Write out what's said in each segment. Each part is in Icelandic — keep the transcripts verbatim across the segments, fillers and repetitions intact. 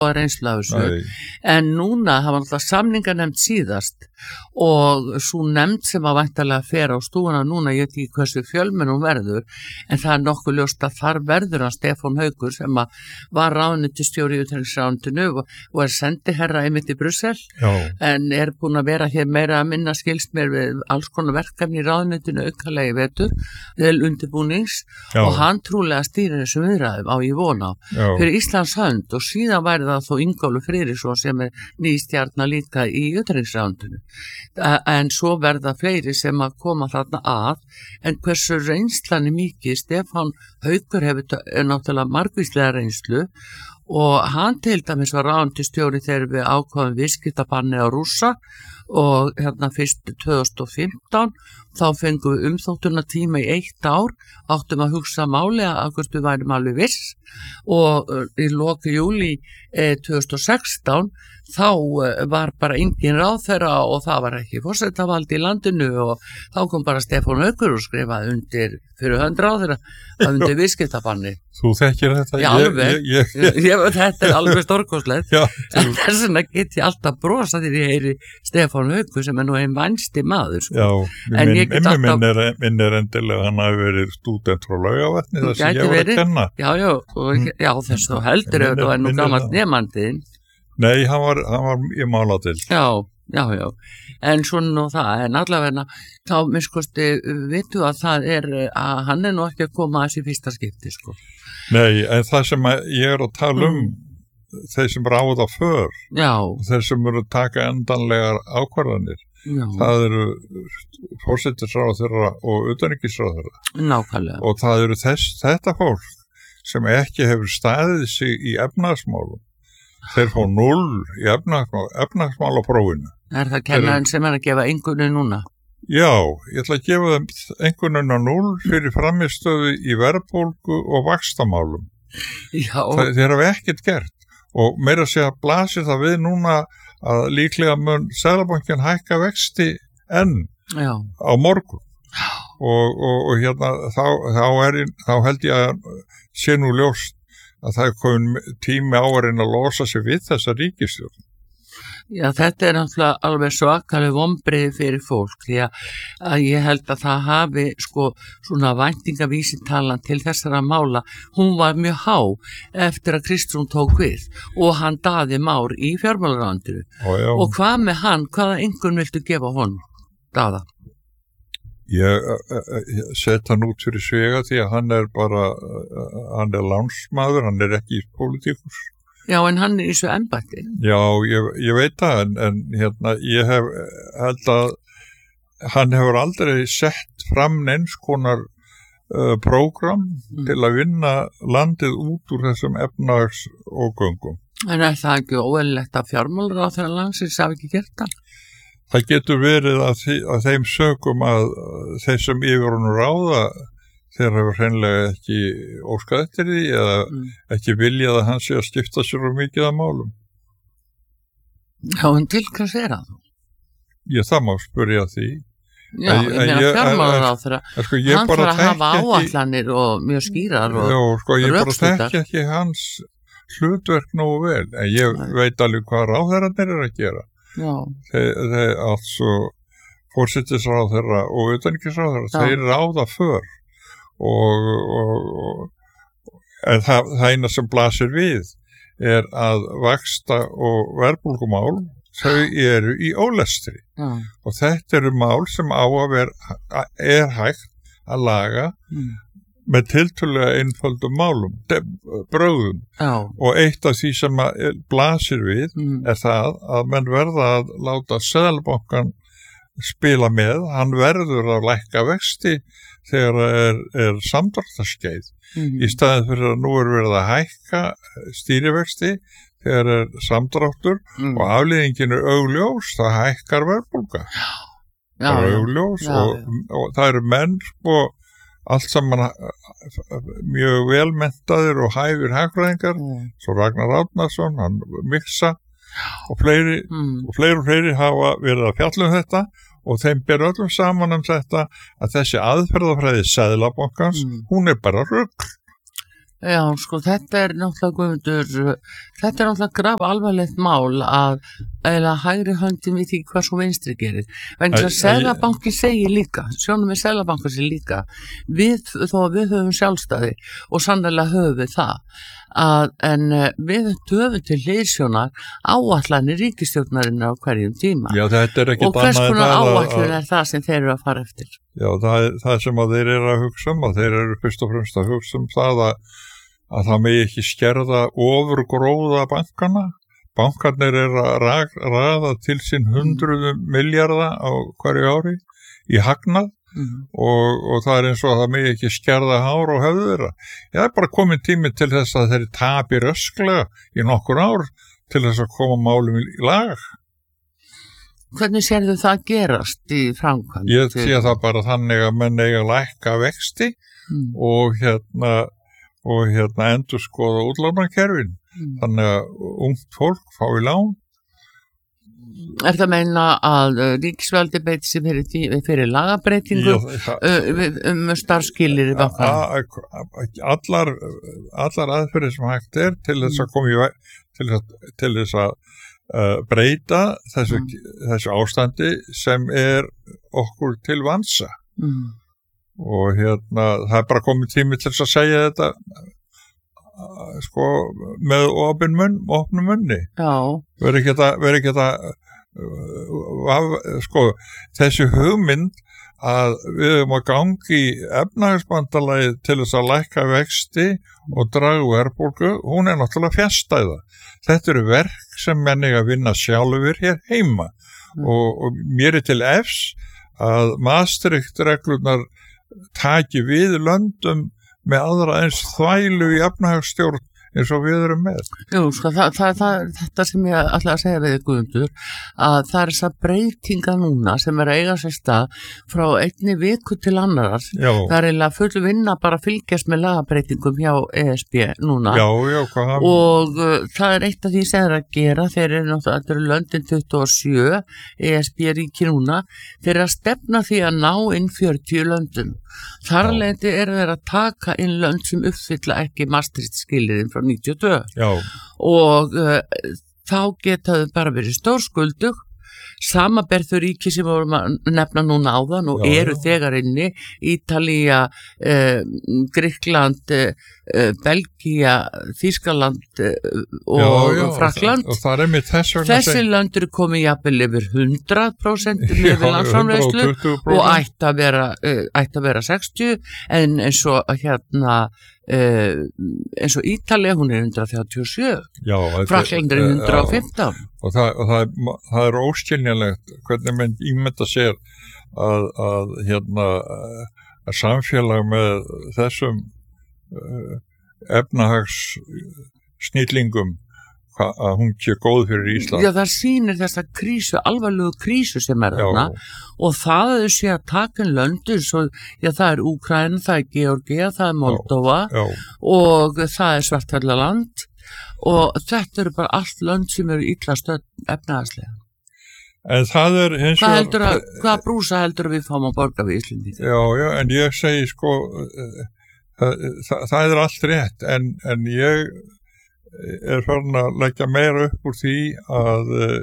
reynslu af þessu, en núna hafa alltaf samningar nefnd síðast og svo nefnd sem að væntanlega fer á stúuna núna, ég veit ekki hversu fjölmenn hún verður, en það er nokkuð ljóst að þar verður hann Stefán Haukur sem að var ráðuneytisstjóri í utanríkisráðuneytinu og, og er sendiherra einmitt í Brussel, Já. en er búin að vera hér meira að minna skilst mér við alls konar verkefni í ráðuneytinu aukalegi vetur, vel undirbúnings Já. og hann trúlega stýrir þessum viðræðum á ég vona Já. fyrir Íslands hönd og síðan væri það þó Ingólfur Friðriksson sem er nýstjarna líka í utanríkisráðuneytinu. En svo verða fleiri sem að koma þarna að, en hversu reynslan er mikið, Stefán Haukur hefur náttúrulega margvíslega reynslu og hann til dæmis var ráðuneytisstjóri þegar við ákváðum viðskiptabanni á Rússa og hérna fyrst tvö þúsund og fimmtán þá fengum við umþóttuna tíma í eitt ár, áttum að hugsa máli að hvort við værum alveg viss og í loka júlí eh, tvö þúsund og sextán þá eh, var bara engin ráðherra og það var ekki forsetavald í landinu og þá kom bara Stefán Haukur og skrifaði undir fyrir hönd ráðherra undir viðskiptabanni. Þú þekkir þetta? Já, alveg. Ég, ég, ég... Ég, þetta er alveg stórkostlegt. Já, en þess vegna get ég alltaf brosa þegar ég heyri Stefán Haukur sem er nú einn vænsti maður. Sko. Já, en minn, alltaf... minn, er, minn er endilega hann hafi verið stúdent frá Laugavatni þar sem ég var að kenna. Já, já, og, já þess þá heldur ef það var nú gammalt nefndiðin. Nei, hann var, hann var í máladeild. Já, já, já. En svona og það, en allavega þá minnskosti vitu að það er að hann er nú ekki að koma að þessi fyrsta skipti, sko. Nei, en það sem ég er að tala um, mm. þeir sem ráða för, já. þeir sem eru að taka endanlegar ákvarðanir, já. Það eru forsætisráðherra og utanríkisráðherra. Nákvæmlega. Og það eru þess, þetta fólk sem ekki hefur staðið sig í efnahagsmálum. Þeir fá null í efnahagsmálaprófinu. Er það kennarinn sem er að gefa einhverju núna? Já, ég ætla að gefa þeim einhvernuna null fyrir framistöðu í verðbólgu og vaxtamálum. Já. Það, þeir hafa ekkert gert og meira að segja blasir það við núna að líklega mun Seðlabankinn hækka vexti enn Já. Á morgun. Og, og, og hérna þá, þá, er, þá held ég að sé nú ljóst að það er komin tími á að reyna að losa sig við þessa ríkisstjórn. Já, þetta er náttúrulega alveg svakalega vonbrigði fyrir fólk því að, að ég held að það hafi sko svona væntingavísitalan til þessara mála, hún var mjög há eftir að Kristrún tók við og hann Daði Már í fjármálaráðuneytinu. Og hvað með hann, hvaða einhvern viltu gefa honum, Daða? Ég, ég set hann út fyrir svega því að hann er bara, hann er lánsmaður, hann er ekki pólitíkus. Já, en hann er í svo embætti. Já, ég, ég veit það, en, en hérna, ég hef held að hann hefur aldrei sett fram neins konar uh, prógram mm. til að vinna landið út úr þessum efnahags og göngum. En er það ekki óeðlilegt að fjármálaráðherra landsins hafi ekki gert það? Það getur verið að, því, að þeim sögum að þeir sem yfir honum ráða þeir hefur hreinlega ekki óskað eftir því eða mm. ekki viljað að hann sé að skipta sér um mikið af málum. Já, en til hvers er það? Ég það má spyrja því. Já, ég meina fjármálaráðherra, sko, hann þarf að hafa áætlanir og mjög skýrar og rökstudar. Já, sko, ég bara þekki ekki hans hlutverk nógu vel, en ég Nei. Veit alveg hvað ráðherrarnir er að gera. Já. Þeir, þeir altså forsætisráðherra og utanríkisráðherra, þeir ráða för og, og, og en það, það eina sem blasir við er að vaxta og verðbólgumál þau eru í ólestri Já. Og þetta eru mál sem á að vera er hægt að laga mm. með tiltölulega einföldum málum, brögðum Já. Og eitt af því sem blasir við mm. er það að menn verða að láta Seðlabankann spila með, hann verður að lækka vexti þegar er, er samdráttarskeið mm. í staðin fyrir að nú er verið að hækka stýrivexti þegar er samdráttur mm. og afleiðingin er augljós, það hækkar verðbólga það er augljós Já. Og, og það eru menn sko allt saman mjög velmenntaðir og hæfir hagfræðingar mm. svo Ragnar Árnason, hann Miksa og fleiri, mm. og fleiri og fleiri hafa verið að fjalla um þetta og þeim ber öllum saman um þetta að þessi aðferðafræði Seðlabankans, mm. hún er bara rugl. Já, sko, þetta er náttúrulega Guðmundur, þetta er náttúrulega graf alvarlegt mál að eða hægri höndin við því hvað svo vinstri gerir. En þess að Seðlabanki segir líka, sjónum við Seðlabanki segir líka, við, þó að við höfum sjálfstæði og sannlega höfum við það, að, en við höfum til hliðsjónar áætlanir ríkisstjórnarinnar á hverjum tíma. Já, þetta er ekkert og hvers annað en konar það áætlun að- er það sem þeir eru að fara eftir? Já, það, er- það sem að þeir eru að hugsa um, að þeir eru fyrst og fremst að hugsa um það að, að það megi ekki skerða ofurgróða bankana. Bankarnir eru að ra- raða til sín hundruðum milljarða á hverju ári í hagnað Mm. og, og það er eins og að það megi ekki skerða hár og höfðu þeirra. Það er bara komin tími til þess að þeir tapi rösklega í nokkur ár til þess að koma málum í lag. Hvernig sérðu það gerast í framkvæmd? Ég sé það bara þannig að menn eiga að lækka vexti Mm. og hérna og hérna endur skoða útlánakerfin. Mm. Þannig að ungt fólk fái lán. Er það að meina að uh, ríkisvaldi beiti sig fyrir, því- fyrir lagabreitingu Já, það- uh, við- um starfskilir í bankana? a- a- allar, allar aðferðir sem hægt er til þess að koma í veg- til þess að, til þess að uh, breyta þessu, þessu ástandi sem er okkur til vansa. Mm. Og hérna það er bara komið tími til þess að segja þetta uh, sko með opin munn, opnum munni. Já, Verður ekki þetta verður ekki þetta uh, sko þessi hugmynd að við höfum að gangi í efnahagsbandalagið til þess að lækka vexti og draga úr verðbólgu, hún er náttúrulega fjastæða. Þetta eru verk sem menn eiga að vinna sjálfur hér heima Mm. og, og mér er til efs að Maastricht-reglurnar taki við löndum með aðra eins þvælu í efnahagsstjórn eins og við erum með. jú, sko, það, það, það, þetta sem ég ætla að segja við þig, Guðmundur, að það er þess að breytinga núna sem er að eiga sér stað frá einni viku til annarar. Já, Það er eiginlega full vinna bara að fylgjast með lagabreitingum hjá E S B núna. já, já, hvað það Og uh, það er eitt af því sem er að gera, þeir eru náttúrulega, þetta eru löndin tuttugu og sjö, E S B ríki núna, þeir eru að stefna því að ná inn fjörutíu löndum. Þar Já. leiti eru þeir að taka inn lönd sem uppfylla ekki Maastricht skilyrðin frá níutíu og tvö Já, og uh, þá geta þau bara verið stórskuldug, samaber þau ríki sem vorum að nefna núna áðan og Já, eru já. þegar inni, Ítalía, uh, Grikkland, uh, Belgía, Þýskaland uh, og já, já, Frakkland. og það er með þess vegna Þessi lönd eru komið jafnvel yfir hundrað prósent Já, yfir landsframleiðslu hundrað og tuttugu prósent. og ætti að vera, uh, ætti að vera sextíu, en eins og hérna uh, eins og Ítalía, hún er hundrað þrjátíu og sjö, Já, þetta- Frakkland er eh, hundrað og já. fimmtán. og það, og það, er, það er óskiljanlegt hvernig menn ímynda sér að, að hérna eh, að samfélag með þessum uh, efnahags snillingum að hún sé góð fyrir Ísland. Já, það sýnir þessa krísu, alvarlegu krísu sem er Já, þarna og það að þau sé að taka inn löndur svo, já, það er Úkraína, það er Georgía, það er Moldova já, og það er Svartfjallaland og þetta eru bara allt lönd sem eru illa stödd efnahagslega. en það er hins Hvað vegar- heldur að, hvað brúsa heldur að við fáum að borga við Íslandi? Já, já, en ég segi sko uh, það, það, það er allt rétt en, en ég er farin að leggja meira upp úr því að uh,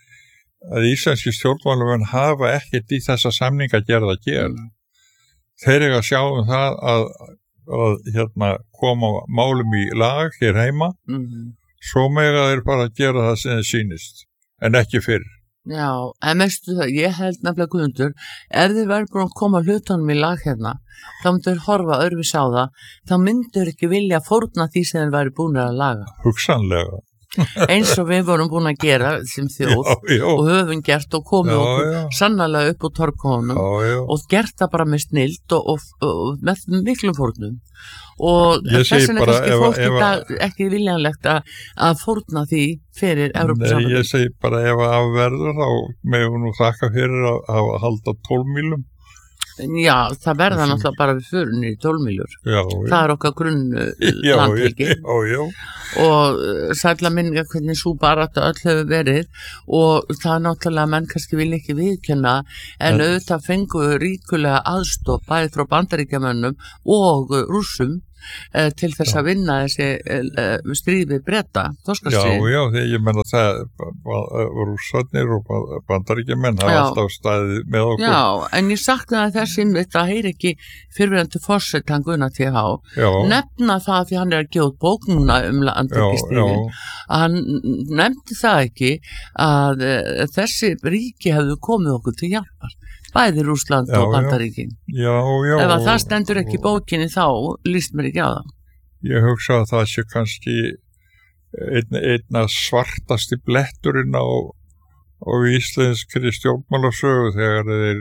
að íslenski stjórnmálamenn hafa ekkert í þessa samninga gerð að gera. Mm. Þeir eiga að sjá um það að, að hérna, koma málum í lag hér heima, Mm. svo mega þeir bara að gera það sem þeir sýnist, en ekki fyrr. Já, en meistu það, ég held nefnilega Guðmundur, ef þið verður búin að koma hlutunum í lag hérna, þá myndur horfa örfis á það, þá myndur ekki vilja fórna því sem þeir væri búin að laga. Hugsanlega. Eins og við vorum búin að gera sem þjóð Já, já, og höfum gert og komið Já, okkur já. sannarlega upp úr torkónum já, já. og gert það bara með snild og, og, og með miklum fórnum og Ég segi þess vegna bara kannski ef- fólk í ef- dag ekki viljanlegt að, að fórna því fyrir Nei, Evrópusambandið. ég segi bara ef að verður þá megum nú þakka fyrir að, að halda tólf mílum. Já, það verða náttúrulega bara við fyrir í tólmíljur. Já, Það er okkar grunn já, já, landhelgi já, já, og uh, sætla minninga hvernig svo bara þetta öll hefur verið og það er náttúrulega menn kannski vil ekki viðkenna en En- auðvitað fengu ríkulega aðstoð bæði frá bandaríkjamönnum og uh, rússum uh, til þess já. Að vinna þessi uh, stríði Breta, þorskastríð. Já, já, þegar ég menna það rússarnir og bandaríkjamenn hafa alltaf staðið með okkur. Já, en ég saknaði þessi þetta heyr ekki fyrrverandi forseta Gunnar T H nefna það því hann er að gefa út bók núna um landhelgisstríðin að hann nefndi það ekki að uh, þessi ríki hefðu komið okkur til hjálpar. Bæði Rússland já, og Bandaríkin. Já, já. Ef að það stendur ekki í bókinni þá líst mér ekki á það. Ég hugsa að það sé kannski einn, einna svartasti bletturinn á, á íslenskri stjórnmálasögu þegar þeir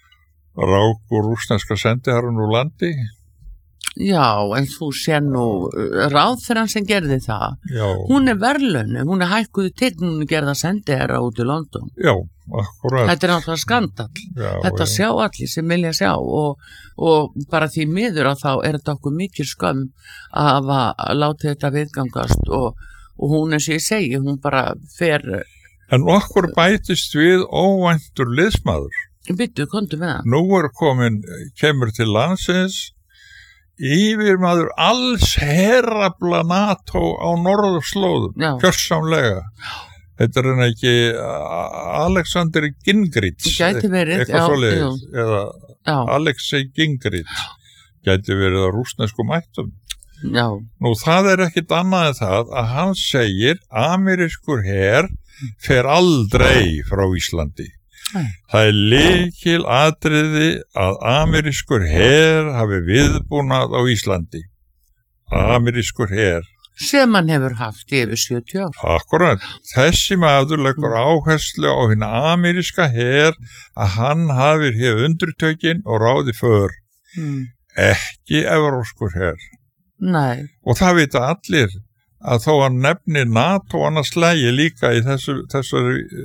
ráku rússneska sendiherrann úr landi. Já, en þú sér nú ráðherrann sem gerði það. Já. Hún er verðlaunu, hún er hækkuð til hún gerða sendiherra út í London. Já, akkurat. Þetta er náttúrulega skandall. Já, þetta já. Sjá allir sem vilja sjá og, og bara því miður að þá er þetta okkur mikil skömm að láta þetta viðgangast og, og hún eins og ég segi, hún bara fer... En okkur bætist við óvæntur liðsmaður. Byttu, komdu með það. Nú er komin, kemur til landsins yfirmaður alls herrafla NATO á norðurslóðum, kjörsamlega. Þetta er hann ekki Alexander Gingrich, eitthvað svoleiðis, eða já. Alexei Gingrich, gæti verið að rússnesku mættum. Já. Nú það er ekkit annað en það að hann segir amerískur her fer aldrei frá Íslandi. Nei. Það er lykil atriði að amerískur her hafi viðbúnað á Íslandi. Amerískur her. Sem hann hefur haft yfir sjötíu ár. Akkurat. Þessi maður leggur áherslu á hinn ameríska her að hann hafi hér undirtökin og ráði för. Mm. Ekki evróskur her. Nei. Og það vita allir að þó hann nefni NATO annars lægi líka í þessu, þessu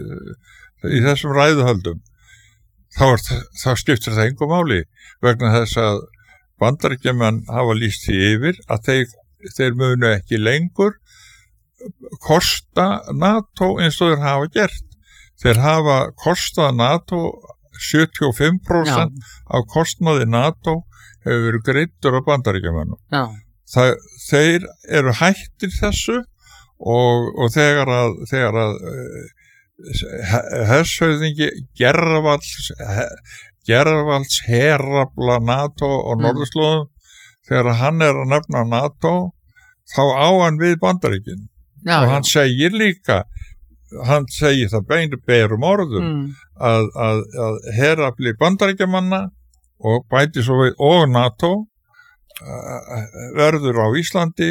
í þessum ræðuhöldum þá, er, þá skiptir það engu máli vegna þess að Bandaríkjamenn hafa lýst því yfir að þeir, þeir munu ekki lengur kosta NATO eins og þeir hafa gert. Þeir hafa kostað NATO sjötíu og fimm prósent Já. Af kostnaði NATO hefur verið greiddur á Bandaríkjamennum. Það, þeir eru hættir þessu og, og þegar að, þegar að hershöfðingi Gervalds Gervalds herrafla NATO og norðurslóðum mm. þegar hann er að nefna NATO þá á hann við Bandaríkin já, og hann já. Segir líka hann segir það beinu berum orðum mm. að, að, að herrafli Bandaríkjamanna og bæti svo við og NATO uh, verður á Íslandi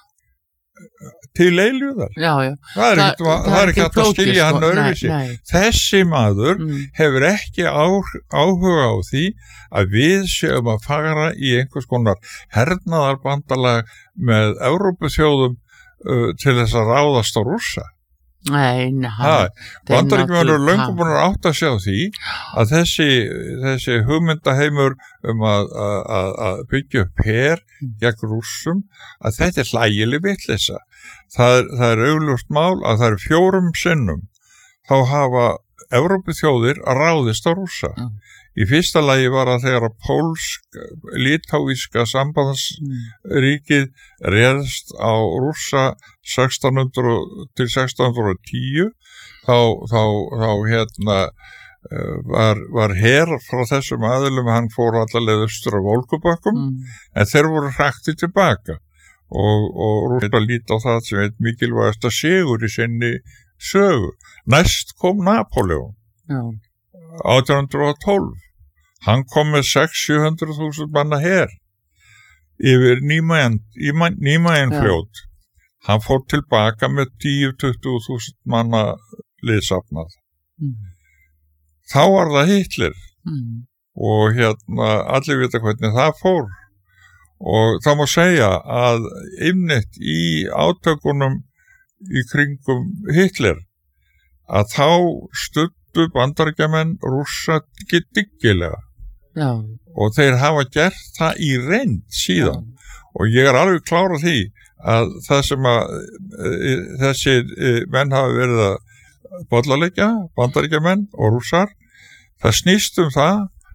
til eilíðar. Já, já. Það er ekki, það, það er ekki hægt að skilja hann öðruvísi. Þessi maður mm. hefur ekki á, áhuga á því að við séum að fara í einhvers konar hernaðarbandalag með Evrópuþjóðum uh, til þess að ráðast á Rússa. Nei, nei. Bandaríkjamenn eru löngu búin að átta sig á því að þessi, þessi hugmyndaheimur um að, að, að byggja upp her gegn Rússum, að þetta er hlægileg vitleysa. Það, það er augljóst mál að það er fjórum sinnum þá hafa Evrópuþjóðir að ráðist á Rússa. Mm. Í fyrsta lagi var að þegar að pólsk, litávíska sambandsríkið réðst á Rússa sextán hundruð til sextán hundruð og tíu þá, þá, þá hérna var, var her frá þessum aðilum, hann fór allavega austur af Volgubökkum mm. en þeir voru hraktir tilbaka og, og Rússa líti á það sem eitt mikilvægast að sigur í sinni sögu. Næst kom Napóleon Já. átján hundruð og tólf. Hann kom með sex til sjö hundruð þúsund manna her yfir Nýmæjan fljót. Hann fór tilbaka með tíu til tuttugu þúsund manna liðsafnað. Mm. Þá var það Hitler mm. og hérna allir vita hvernig það fór og það má segja að einmitt í átökunum í kringum Hitler að þá studd Bandaríkjamenn Rússa dyggilega Já. Og þeir hafa gert það í reynd síðan Já. Og ég er alveg klár á því að það sem að e, þessi e, menn hafa verið að bollaleggja, Bandaríkjamenn og Rússar, það snýst um það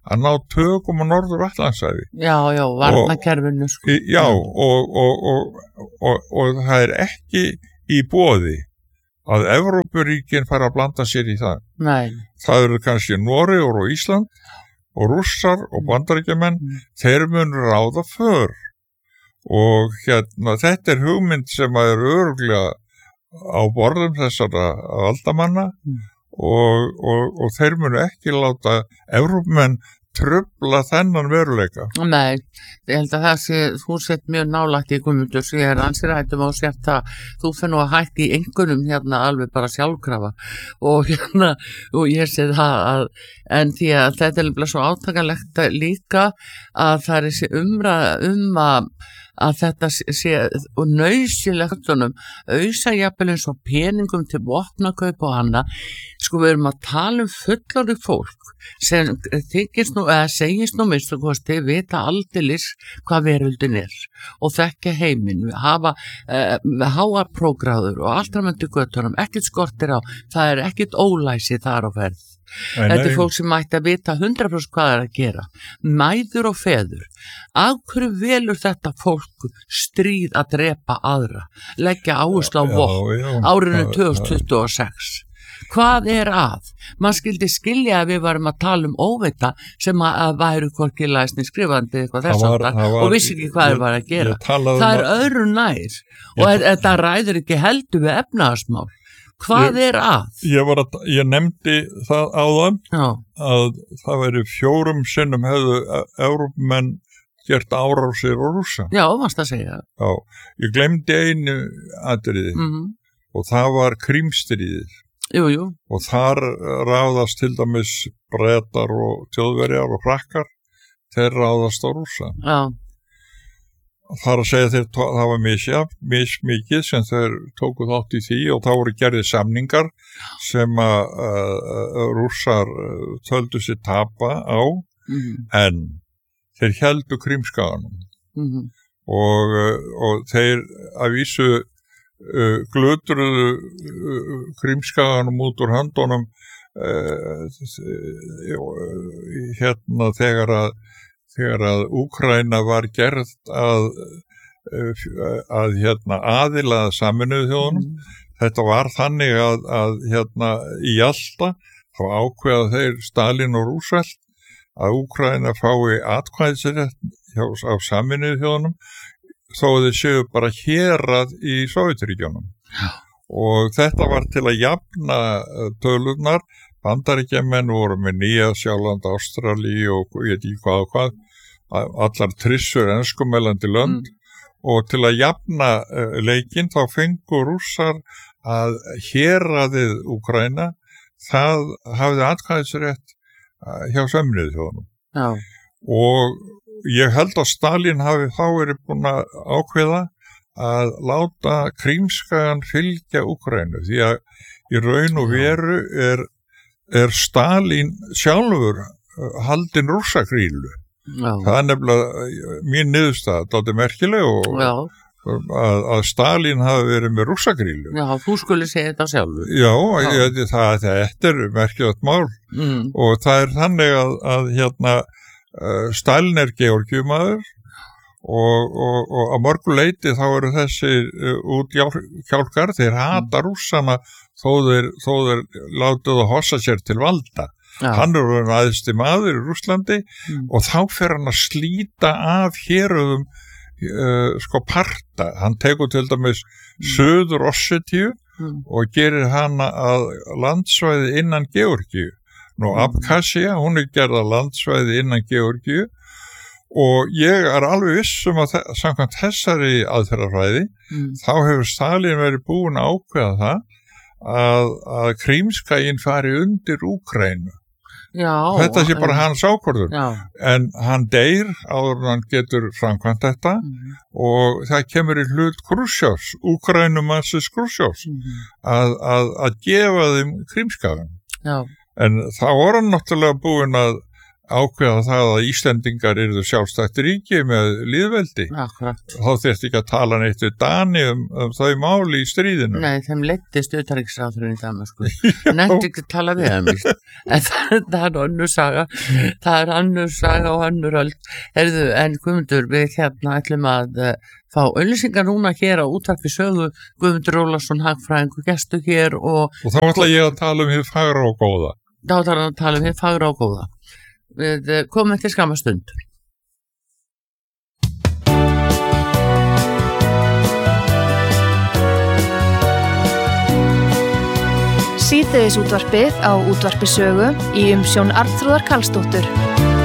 að ná tökum á Norður-Atlantshafi. Já, já, varnarkerfinu sko. Og, já, og, og, og, og, og það er ekki í boði að Evrópuríkin fara að blanda sér í það. Nei. Það eru kannski Noregur og Ísland og Rússar og Bandaríkjamenn, mm. þeir mun ráða för. Og hérna, þetta er hugmynd sem er örugglega á borðum þessara valdamanna mm. og, og, og þeir munu ekki láta Evrópumenn trufla þennan veruleika. Nei, ég held að það sé, þú sett mjög nálægt í Guðmundur, svo ég er ansir hættum á sér það, þú fyrir nú að hætti í einhvernum hérna alveg bara sjálfkrafa og hérna, og ég sé það að, en því að þetta er alveg svo átakanlegt líka að það er þessi umræða um að að þetta sé og nauðsynlegt auðsa jafnvel eins og peningum til vopnakaup og hana, sko við erum að tala um fullorðið fólk sem þykist nú, eða segist nú minnst og kosti, vita aldeilis hvað veröldin er og þekka heiminn, hafa eh, háa prógráður og alltramöndu göttunum, ekkert skortir á, það er ekkert ólæsi þar á ferð. Nei, þetta er fólk sem mætti að vita hundrað prósent hvað er að gera, mæður og feður. Af hverju velur þetta fólk stríð að drepa aðra, leggja áherslu á vopn árinu tvö þúsund tuttugu og sex? Hvað er að? Man skildi skilja að við varum að tala um óvita sem að, að væru hvorki læsni skrifandi eitthvað þess aftar og vissi ekki hvað þeir var að gera. Það er öðru nær og þetta ræður ekki heldur við efnahagsmál. Hvað ég, er að? Ég, var að? ég nefndi það áðan Já. að það væri fjórum sinnum hefðu Evrópumenn gert árásir og Rússa. Já, varst að segja. Já, ég glemdi einu atriði mm-hmm. og það var Krímstríðið. Jú, jú. Og þar ráðast til dæmis Bretar og Þjóðverjar og Frakkar, þeir ráðast á Rússa. Já. þar að segja þeir það var misjafn, mismikið sem þeir tóku þátt í því og þá voru gerðið samningar sem að uh, Rússar uh, töldu sér tapa á mm-hmm. en þeir heldu Krímskaganum mm-hmm. og, uh, og þeir að vísu uh, glutruðu uh, Krímskaganum út úr höndunum uh, hérna þegar að þegar að Úkraína var gerð að, að hérna, aðila Sameinuðu þjóðunum. Mm. Þetta var þannig að, að hérna, í Jalta þá ákveða þeir Stalin og Roosevelt að Úkraína fái atkvæðisrétt á Sameinuðu þjóðunum þó þeir séu bara hérað í Sovétríkjunum. Ja. Og þetta var til að jafna tölurnar. Bandaríkjamenn voru með Nýja-Sjáland, Ástralíu og ég veit ekki hvað og hvað, allar trissur enskumælandi lönd mm. og til að jafna uh, leikinn þá fengu Rússar að héraðið Úkraína, það hafði atkvæðisrétt uh, hjá Sameinuðu þjóðunum. Já. Og ég held að Stalin hafi þá verið búin að ákveða að láta Krímskagan fylgja Úkraínu því að í raun og veru er er Stalin sjálfur haldinn Rússakrílu. Já. Það er nefnilega mín niðurstaða, þetta er merkileg og að, að Stalin hafi verið með Rússakrílu. Já, þú skulle segja þetta sjálfur. Já, Já. Ég, það, þetta er merkilegt mál mm. og það er þannig að, að hérna, uh, Stalin er Georgiumaður og, og, og að mörgu leyti þá eru þessi uh, útjálkar, þeir hata mm. Rússana þó þeir, þó þeir látuð að hossa sér til valda. Ja. Hann er verið aðeinssti maður í Rússlandi mm. og þá fer hann að slíta af héröðum uh, sko parta. Hann tekur til dæmis mm. Suður Ossetíu mm. og gerir hana að landsvæði innan Georgíu. Nú mm. Abkhazia, hún er gerð að landsvæði innan Georgíu og ég er alveg vissum að samkvæmt þessari aðferðafræði mm. þá hefur Stalin verið búin að ákveða það Að, að Krímskaginn fari undir Úkraínu. Já, þetta sé bara en, hans ákvörður en hann deyr áður en hann getur framkvæmt þetta mm. og það kemur í hlut Krúsjós, Úkraínumannsins Krúsjós mm. að, að, að gefa þeim Krímskagan en þá voru hann náttúrulega búin að, ákveða það að Íslendingar yrðu sjálfstætt ríki með lýðveldi. Akkurat. Þá þyrfti ekki að tala neitt við Dani um, um þau máli í stríðinu. Nei, þeim leittist utanríkisráðurinn í Danmörku. Nefndi ekki að tala við þeim, víst. En það, það er önnur saga. Það er önnur saga og önnur öld. Heyrðu, en Guðmundur, við hérna ætlum að uh, fá auglýsingar núna hér á útvarpi sögu. Guðmundur Ólafsson, hagfræðingur, gestur hér og... Og þá ætla ég að tala um hið fagra og góða. Þá ætla að tala um hið fagra og góða. Við komum eftir skamma stund. Síðdegisútvarpið á útvarpi sögu í umsjón Arnþrúðar Karlsdóttur.